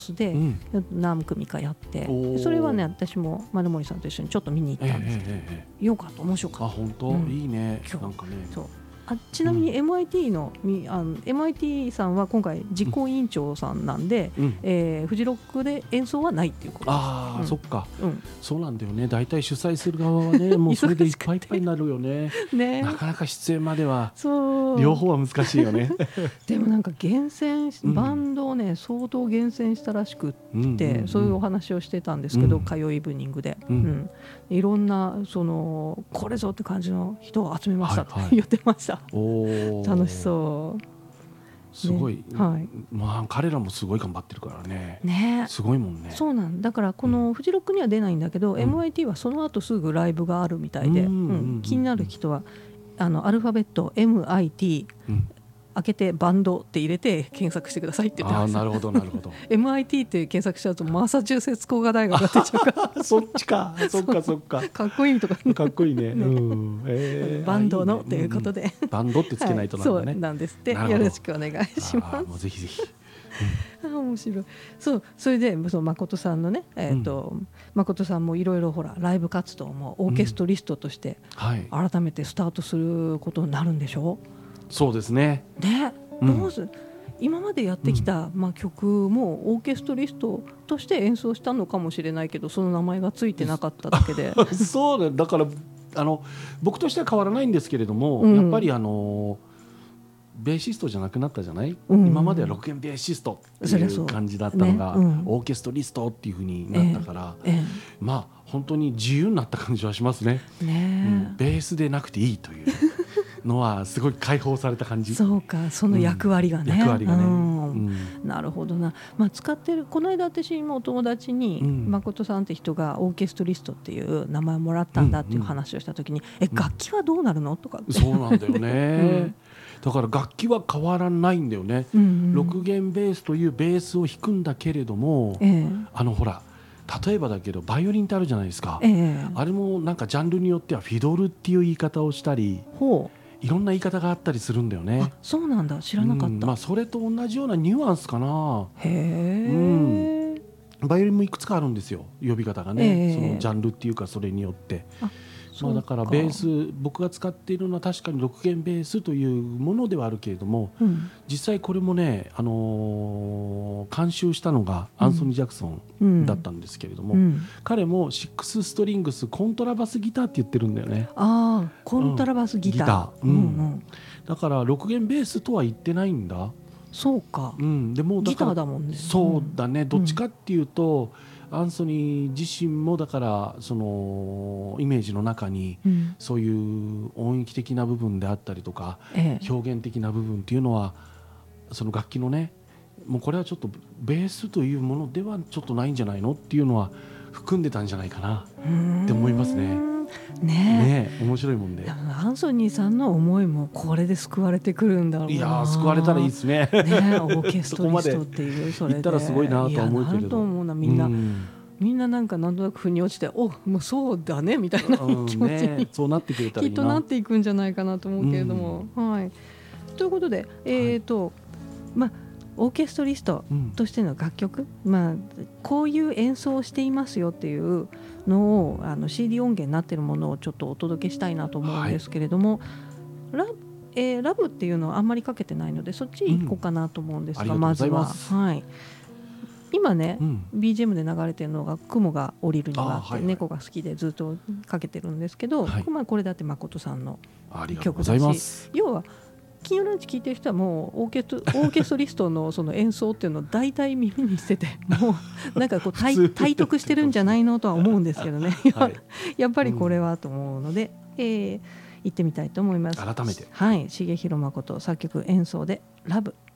で、何組かやって、それはね私も丸森さんと一緒にちょっと見に行ったんですけど、よかった、面白かった。 あ、本当、いいね。なんかね、 そう、ちなみに MIT の、MIT さんは今回実行委員長さんなんで、フジロックで演奏はないっていうことです。 あ、そっか、そうなんだよね。だいたい主催する側はねもうそれでいっぱいいっぱいになるよね。なかなか出演までは両方は難しいよね。 でもなんか厳選バンドをね相当厳選したらしくって、そういうお話をしてたんですけど、火曜イブニングで、いろんなこれぞって感じの人を集めましたと言ってました。楽しそう。 すごい、彼らもすごい頑張ってるからね。すごいもんね。 そうなんだから、このフジロックには出ないんだけど、MIT はその後すぐライブがあるみたいで、気になる人はアルファベット MIT、開けてバンドって入れて検索してくださいって言ってます。 なるほどなるほど。 MIT って検索しちゃうとマサチューセッツ工科大学が出ちゃうからそっちか。そっかそっか。 かっこいいとか、 かっこいいね。 バンドのということで、 バンドってつけないとなんだね。 そうなんですって。よろしくお願いします。 もうぜひぜひ。 面白い。それで誠さんのね、誠さんもいろいろほらライブ活動もオーケストリストとして改めてスタートすることになるんでしょう。 そうですね。 どうする、今までやってきた、曲もオーケストリストとして演奏したのかもしれないけど、その名前がついてなかっただけでそうだから僕としては変わらないんですけれども、やっぱりベーシストじゃなくなったじゃない、今までは6弦ベーシストっていう感じだったのが、オーケストリストっていう風になったから、本当に自由になった感じはしますね。ベースでなくていいというのはすごい解放された感じ。 そうか、その役割がね、なるほどな。使ってる、この間私もお友達に、誠さんって人がオーケストリストっていう名前をもらったんだっていう話をした時に、楽器はどうなるのとかって。 そうなんだよね。だから楽器は変わらないんだよね。6弦ベースというベースを弾くんだけれども、ほら例えばだけどバイオリンってあるじゃないですか。あれもなんかジャンルによってはフィドルっていう言い方をしたり、いろんな言い方があったりするんだよね。 そうなんだ、知らなかった。 それと同じようなニュアンスかな。バイオリンもいくつかあるんですよ、呼び方がね。そのジャンルっていうかそれによって。だからベース、僕が使っているのは確かに6弦ベースというものではあるけれども、実際これもね、監修したのがアンソニー・ジャクソンだったんですけれども、彼も6ストリングスコントラバスギターって言ってるんだよね。 コントラバスギター、 だから6弦ベースとは言ってないんだ。 そうか、 でもギターだもんね。 そうだね、どっちかっていうと、アンソニー自身もだからそのイメージの中に、そういう音域的な部分であったりとか、表現的な部分っていうのはその楽器のね、もうこれはちょっとベースというものではちょっとないんじゃないのっていうのは含んでたんじゃないかなって思いますね。面白いもんで。 アンソニーさんの思いもこれで救われてくるんだろうな。 いや救われたらいいですね。 オーケストリストっていう、それで言ったらすごいなと思うけれど。 なると思うな、みんななんかなんとなく腑に落ちて、もうそうだねみたいな気持ちに、 そうなってくれたらいいな、 きっとなっていくんじゃないかなと思うけれども、ということで、オーケストリストとしての楽曲、こういう演奏をしていますよっていうのをCD 音源になっているものをちょっとお届けしたいなと思うんですけれども、ラブっていうのはあんまりかけてないのでそっち行こうかなと思うんですが、まずは、今ね、BGM で流れてるのが雲が降りるにはって、猫が好きでずっとかけてるんですけど、これだって誠さんの曲だし、要は金曜ランチ聞いてる人はもうオーケストリストのその演奏っていうのを大体耳にしてて、もうなんかこう体得してるんじゃないのとは思うんですけどねやっぱりこれはと思うので、行ってみたいと思います。 改めて、 重弘誠作曲演奏でラブ。